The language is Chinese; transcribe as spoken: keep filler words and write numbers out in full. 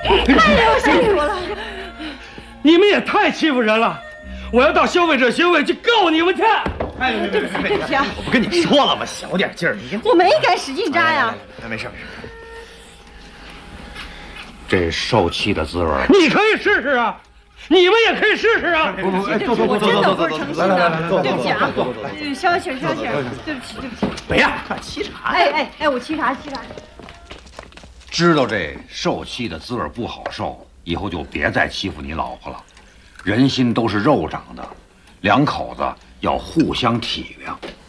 哎呦，辛苦了！ 你们也太欺负人了！我要到消费者协会去告你们去！ 哎，对不起，对不起啊！ 我不跟你说了吗？小点劲儿，你我没敢使劲扎呀。 没事没事。 这受气的滋味， 你可以试试啊！你们也可以试试啊！ 不不不，对不起，我真的不是诚心的，对不起啊！消气儿，消气儿，对不起，对不起。 别呀， 沏茶。 哎哎哎，我沏茶，沏茶。 知道这受气的滋味不好受，以后就别再欺负你老婆了。人心都是肉长的，两口子要互相体谅。